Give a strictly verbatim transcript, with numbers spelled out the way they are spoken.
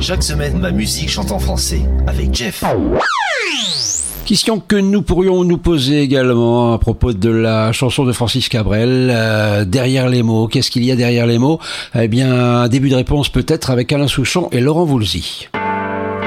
Chaque semaine, ma musique chante en français avec Jeff. Question que nous pourrions nous poser également à propos de la chanson de Francis Cabrel, euh, Derrière les mots. Qu'est-ce qu'il y a derrière les mots ? Eh bien, un début de réponse peut-être avec Alain Souchon et Laurent Voulzy.